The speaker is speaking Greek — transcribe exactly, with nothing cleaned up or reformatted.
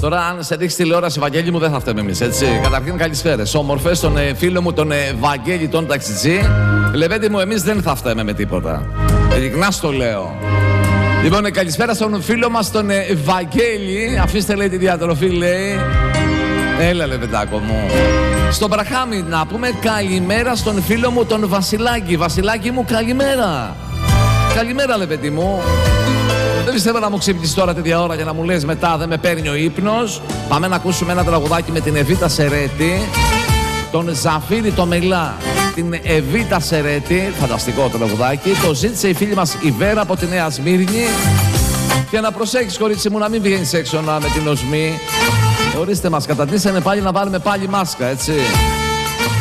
Τώρα, αν σε δείξει τηλεόραση, Βαγγέλη μου, δεν θα φταίμε εμείς, έτσι. Καταρχήν, καλησπέρες. Όμορφες, τον ε, φίλο μου, τον ε, Βαγγέλη, τον ταξιτζή. Λεβέντη μου, εμείς δεν θα φταίμε με τίποτα. Ειλικρινά στο λέω. Λοιπόν, ε, καλησπέρα στον φίλο μας, τον ε, Βαγγέλη. Αφήστε, λέει, τη διατροφή, λέει. Έλα, Λεβεντάκο μου. Στον Μπραχάμι, να πούμε καλημέρα στον φίλο μου, τον Βασιλάκη. Βασιλάκη μου, καλημέρα. Καλημέρα, Λεβέντη μου. Δεν πιστεύω να μου ξύπνεις τώρα τέτοια ώρα για να μου λες μετά δεν με παίρνει ο ύπνος. Πάμε να ακούσουμε ένα τραγουδάκι με την Εβίτα Σερέτη, τον Ζαφύρι το Μελά, την Εβίτα Σερέτη, φανταστικό το τραγουδάκι. Το ζήτησε η φίλη μας η Βέρα από τη Νέα Σμύρνη. Και να προσέχεις, κορίτσι μου, να μην βγαίνεις έξω να με την οσμή. Ορίστε, μας κατατίσσανε πάλι να βάλουμε πάλι μάσκα, έτσι.